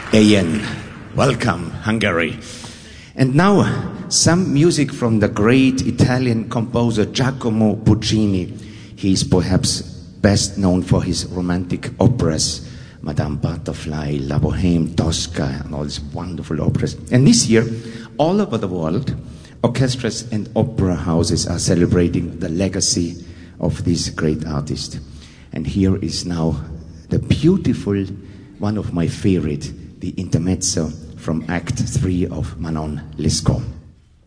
Ayen. Welcome, Hungary. And now, some music from the great Italian composer Giacomo Puccini. He is perhaps best known for his romantic operas, Madame Butterfly, La Bohème, Tosca, and all these wonderful operas. And this year, all over the world, orchestras and opera houses are celebrating the legacy of this great artist. And here is now the beautiful, one of my favorite, the intermezzo from Act 3 of Manon Lescaut.